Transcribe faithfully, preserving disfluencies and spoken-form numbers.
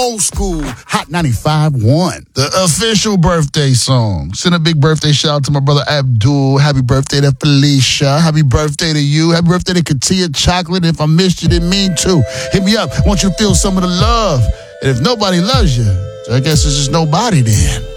Old school, Hot ninety-five point one, the official birthday song. Send a big birthday shout out to my brother Abdul. Happy birthday to Felicia. Happy birthday to you. Happy birthday to Katia Chocolate. If I missed you, didn't mean to. Hit me up. I want you to feel some of the love. And if nobody loves you, so I guess it's just nobody then.